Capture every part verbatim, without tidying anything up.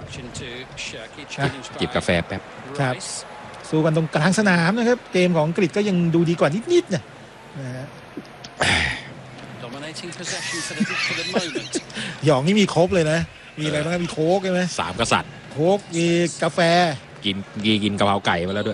จิบกาแฟแป๊บครับสู้กันตรงกลางสนามนะครับเกมของอังกฤษก็ยังดูดีกว่านิดๆนะนะฮะหยองนี่มีครบเลยนะมีอะไรบ้างมีโค้กใช่ไหมสามกษัตริย์โค้กมีกาแฟกินกีกินกะเพราไก่มาแล้วด้วย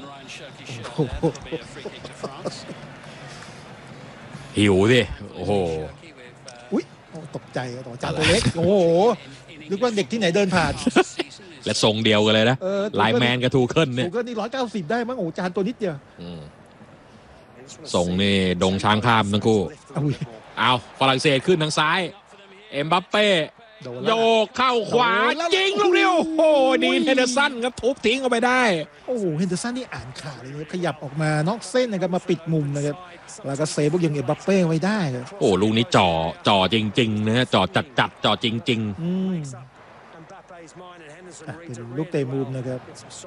หิวสิโอ้โหอุ้ยตกใจต่อจานตัวเล็กโอ้โหนึกว่าเด็กที่ไหนเดินผ่านและทรงเดียวกันเลยนะไลน์แมนกับทูเคิลเนี่ยทูเคิลนี่ร้อยเก้าสิบได้มั้งโอ้จานตัวนิดเดียวทรงนี่ดงช้างข้ามทั้งคู่เอาฝรั่งเศสขึ้นทางซ้ายเอ็มบัปเป้โยกเข้าขวายิงลูกเดียวโอ้ดีเฮนเดอร์สันครับทุบทิ้งออกไปได้โอ้โหเฮนเดอร์สันนี่อ่านขาดเลยขยับออกมานอกเส้นนะครับมาปิดมุมนะครับแล้วก็เซฟพวกยังเอ็มบัปเป้ไว้ได้ครับโอ้ลูกนี้จ่อจ่อจริงๆนะจ่อจัดจัดจ่อจริงๆเป็นลูกเตะมุมนะครับ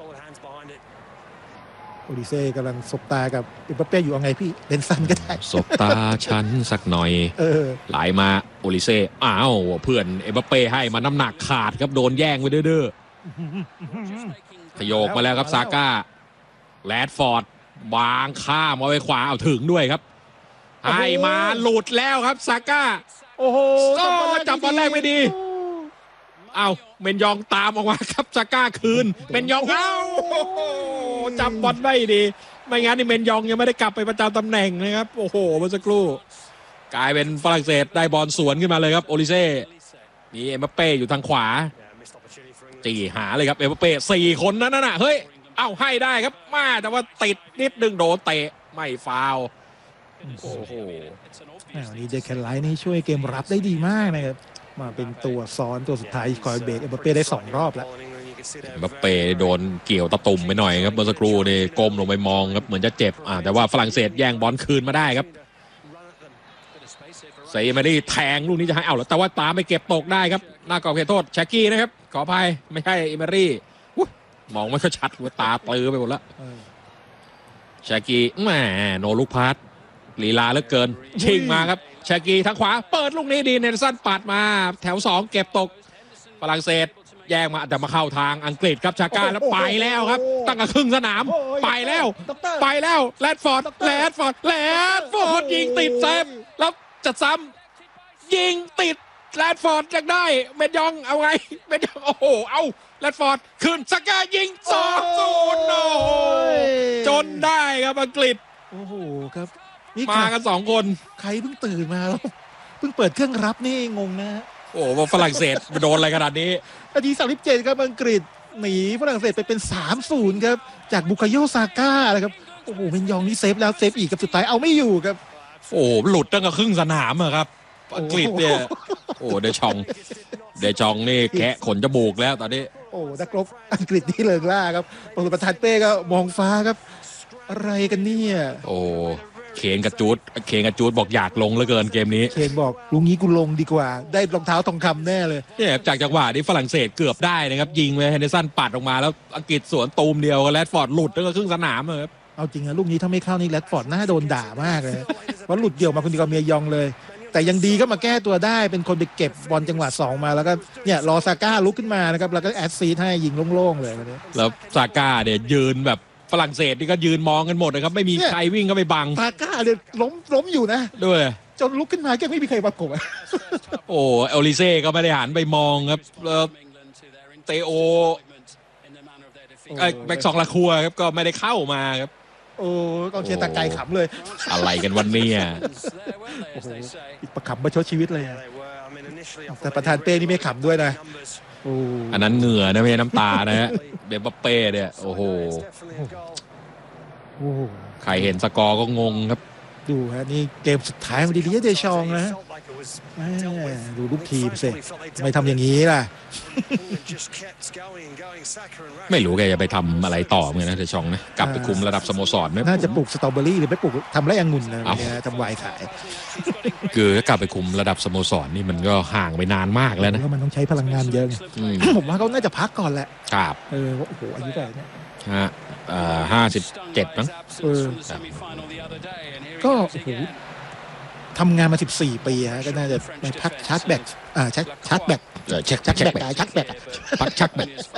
โอดิเซ่กำลังสบตากับเอ็มบัปเป้อยู่เอาไงพี่เลนซันก็ได้สบตาฉันสักหน่อยไหลมาโอดิเซ่อ้าวเพื่อนเอ็มบัปเป้ให้มาน้ำหนักขาดครับโดนแย่งไปเด้อๆขยโกมาแล้วครับซาก้าแรดฟอร์ดวางข้ามเอาไปขวาเอาถึงด้วยครับให้มาหลุดแล้วครับซาก้าโอ้โหจับบอลแรกไม่ดีเอาเมนยองตามออกมาครับซาก้าคืนเมนยองเอ้าจับบอลไม่ดีไม่งั้นนี่เมนยองยังไม่ได้กลับไปประจำตำแหน่งนะครับโอ้โหเมื่อสักครู่กลายเป็นฝรั่งเศสได้บอลสวนขึ้นมาเลยครับโอลิเซ่มีเอ็มบัปเป้อยู่ทางขวาจีหาเลยครับเอ็มบัปเป้สี่คนนั้นน่ะเฮ้ยเอ้าให้ได้ครับมาแต่ว่าติดนิดนึงโดนเตะไม่ฟาวโอ้โหนี่เดคแคนไลท์นี่ช่วยเกมรับได้ดีมากนะครับมาเป็นตัวซ้อนตัวสุดท้ายคอยเบรกเอ็มบัปเป้ได้สองรอบแล้วเอ็มบัปเป้โดนเกี่ยวตะตุ่มไปหน่อยครับเมื่อสักครู่นี่ก้มลงไปมองครับเหมือนจะเจ็บอ่าแต่ว่าฝรั่งเศสแย่งบอลคืนมาได้ครับเซมาดี้แทงลูกนี้จะให้เอาแล้วแต่ว่าตามไปเก็บตกได้ครับหน้ากรอบเขตโทษแชกกี้นะครับขออภัยไม่ใช่เอเมรี่มองไม่ค่อยชัดว่าตาปลือไปหมดแล้วแชกกี้แหมโนลูกพาสลีลาเหลือเกินชิงมาครับแชกกี้ทางขวาเปิดลูกนี้ดีเนลสันปัดมาแถวสองเก็บตกฝรั่งเศสแย่งมาแต่มาเข้าทางอังกฤษครับชาก้าแล้วไปแล้วครับตั้งแต่ครึ่งสนามไปแล้วไปแล้วแรดฟอร์ดแรดฟอร์ดแรดฟอร์ดยิงติดเซฟแล้วจัดซ้ำยิงติดแรดฟอร์ดยังได้เมนยองเอาไงเมนยองโอ้โหเอาแรดฟอร์ดขึ้นชาก้ายิงสองศูนย์โอ้จนได้ครับอังกฤษโอ้โหครับมากันสองคนใครเพิ่งตื่นมาแล้วเพิ่งเปิดเครื่องรับนี่งงนะโอ้ฝรั่งเศสโดนอะไรขนาดนี้นาทีสามสิบเจ็ดครับอังกฤษหนีฝรั่งเศสไปเป็น สามศูนย์ ครับจากบุคาโยซาก้าเลยครับโอ้โหเมนยองนี่เซฟแล้วเซฟอีกครับสุดท้ายเอาไม่อยู่ครับโอ้หลุดตั้งแต่ครึ่งสนามอะครับอังกฤษเนี่ยโอ้เดชองเดชองนี่แคะขนจมูกแล้วตอนนี้โอ้นักรบอังกฤษนี่เลิกล่าครับประธานเป้ก็มองฟ้าครับอะไรกันเนี่ยโอ้เคนกับจูดเคนกับจูดบอกอยากลงเหลือเกินเกมนี้เคนบอกลุงนี้กูลงดีกว่าได้รองเท้าทองคำแน่เลยเนี่ยจากจังหวะนี้ฝรั่งเศสเกือบได้นะครับยิงไปเฮนเดอร์สันปัดออกมาแล้วอังกฤษสวนตูมเดียวกับแรดฟอร์ดหลุดตั้งแต่ครึ่งสนามเลยครับเอาจริงนะลูกนี้ถ้าไม่เข้านี่แรดฟอร์ดน่าโดนด่ามากเลยเพราะหลุดเดี่ยวมาคนเดียวเมียยองเลยแต่ยังดีก็มาแก้ตัวได้เป็นคนไปเก็บบอลจังหวะสองมาแล้วก็เนี่ยรอซาก้าลุกขึ้นมานะครับแล้วก็แอดซีให้ยิงโล่งๆเลยวันนี้แล้วซาก้าเนี่ยยืนแบบฝรั่งเศสนี่ก็ยืนมองกันหมดนะครับไม่มีใครวิ่งเข้าไปบังซาก้าเนี่ยล้มล้มอยู่นะด้วยจนลุกขึ้นมาก็ไม่มีใครประกบโอ้เอลิเซ่ก็ไม่ได้หันไปมองครับแล้วเตโอไอ้แบ็กสองลาคัวครับก็ไม่ได้เข้ามาครับโอ้กองเชียร์ตาไกลขำเลยอะไรกันวันนี้โอ้โหประขำประชดชีวิตเลยแต่ประธานเป้นี่ไม่ขำด้วยนะอันนั้นเหงื่อนะไม่ใช่น้ำตานะฮะเดบัปเป้เนี่ยโอ้โหใครเห็นสกอร์ก็งงครับดูฮะนี่เกมสุดท้ายของดิเลียเดชองนะดูลูกทีมสิไม่ทำอย่างนี้ล่ะไม่รู้แกจะไปทำอะไรต่อเหมือนนะเดชองนะกลับไปคุมระดับสโมสรไหมน่าจะปลูกสตรอเบอรี่หรือไปปลูกทำไรองุ่นนะทำไวน์ขายคือกลับไปคุมระดับสโมสรนี่มันก็ห่างไปนานมากแล้วนะมันต้องใช้พลังงานเยอะผมว่าเขาน่าจะพักก่อนแหละครับเออโอ้โหอายุเท่าไหร่เนี่ยฮะห้าสิบเจ็ดมั้งเออก็โอ้โหทำงานมาสิบสี่ปีฮะก็น่าจะไปพักชาร์จแบตอ่าชาร์จชาร์จแบตเช็คชาร์จแบตชาร์จแบตพักชักแบต